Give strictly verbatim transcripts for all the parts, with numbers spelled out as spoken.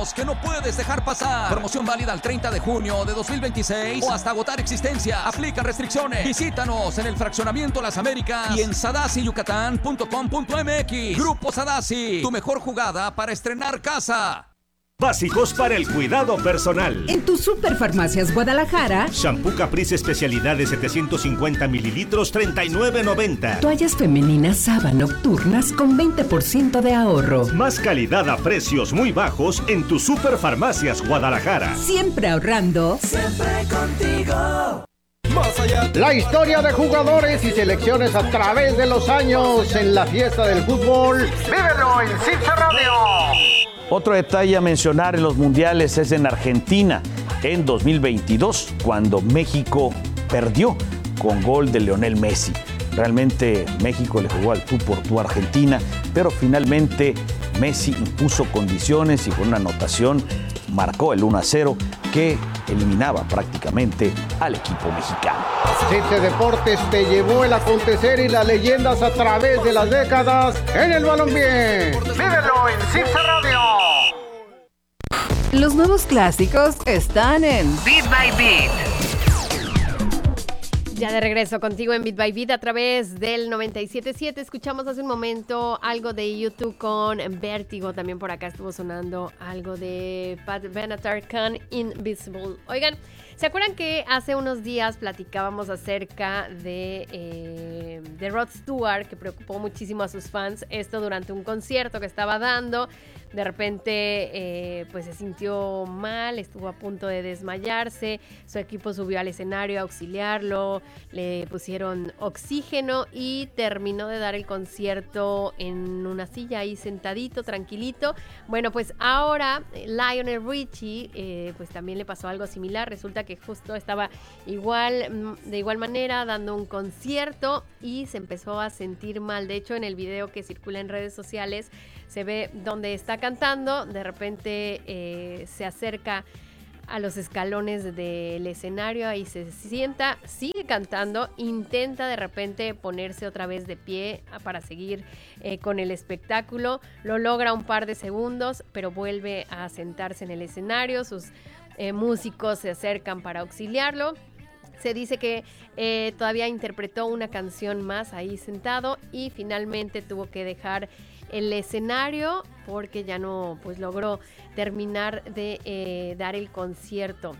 que no puedes dejar pasar. Promoción válida al treinta de junio de dos mil veintiséis o hasta agotar existencia. Aplican restricciones. Visítanos en el Fraccionamiento Las Américas y en sadasi yucatán punto com punto m x. Grupo Sadasi, tu mejor jugada para estrenar casa. Básicos para el cuidado personal. En tu Superfarmacias Guadalajara. Shampoo Caprice especialidad de setecientos cincuenta mililitros, treinta y nueve noventa. Toallas femeninas Saba nocturnas con veinte por ciento de ahorro. Más calidad a precios muy bajos en tu Superfarmacias Guadalajara. Siempre ahorrando. Siempre contigo. Más allá. La historia de jugadores y selecciones a través de los años en la fiesta del fútbol. Vívelo en Cince Radio. Otro detalle a mencionar en los mundiales es en Argentina, en dos mil veintidós, cuando México perdió con gol de Lionel Messi. Realmente México le jugó al tú por tú a Argentina, pero finalmente Messi impuso condiciones y con una anotación marcó el uno a cero que eliminaba prácticamente al equipo mexicano. Cince Deportes te llevó el acontecer y las leyendas a través de las décadas en el balompié. Vívelo en Cince Radio. Los nuevos clásicos están en Beat by Beat. Ya de regreso contigo en Beat by Beat a través del noventa y siete punto siete. Escuchamos hace un momento algo de YouTube con Vértigo. También por acá estuvo sonando algo de Pat Benatar con Invisible. Oigan, ¿se acuerdan que hace unos días platicábamos acerca de, eh, de Rod Stewart, que preocupó muchísimo a sus fans? Esto durante un concierto que estaba dando. De repente, eh, pues se sintió mal, estuvo a punto de desmayarse. Su equipo subió al escenario a auxiliarlo, le pusieron oxígeno y terminó de dar el concierto en una silla ahí sentadito, tranquilito. Bueno, pues ahora Lionel Richie, eh, pues también le pasó algo similar. Resulta que justo estaba igual, de igual manera, dando un concierto y se empezó a sentir mal. De hecho, en el video que circula en redes sociales, se ve donde está cantando, de repente eh, se acerca a los escalones del escenario, ahí se sienta, sigue cantando, intenta de repente ponerse otra vez de pie para seguir eh, con el espectáculo, lo logra un par de segundos, pero vuelve a sentarse en el escenario, sus eh, músicos se acercan para auxiliarlo. Se dice que eh, todavía interpretó una canción más ahí sentado y finalmente tuvo que dejar el escenario porque ya no pues logró terminar de eh, dar el concierto.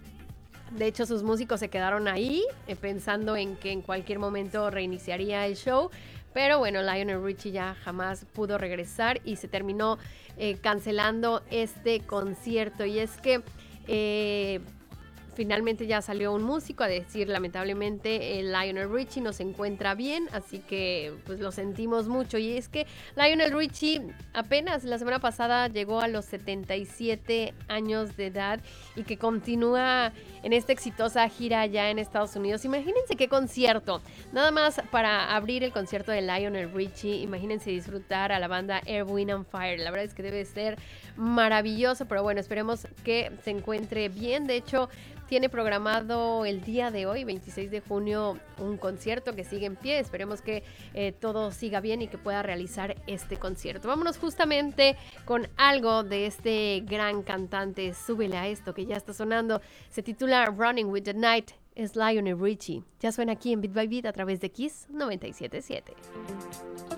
De hecho, sus músicos se quedaron ahí eh, pensando en que en cualquier momento reiniciaría el show, pero bueno, Lionel Richie ya jamás pudo regresar y se terminó eh, cancelando este concierto. Y es que eh, finalmente ya salió un músico a decir, lamentablemente, el Lionel Richie no se encuentra bien, así que pues lo sentimos mucho. Y es que Lionel Richie apenas la semana pasada llegó a los setenta y siete años de edad y que continúa en esta exitosa gira allá en Estados Unidos. Imagínense qué concierto, nada más para abrir el concierto de Lionel Richie, imagínense disfrutar a la banda Earth, Wind and Fire. La verdad es que debe ser maravilloso, pero bueno, esperemos que se encuentre bien. De hecho, tiene programado el día de hoy, veintiséis de junio, un concierto que sigue en pie. Esperemos que eh, todo siga bien y que pueda realizar este concierto. Vámonos justamente con algo de este gran cantante. Súbele a esto que ya está sonando. Se titula Running with the Night. Es Lionel Richie. Ya suena aquí en Beat by Beat a través de Kiss noventa y siete punto siete.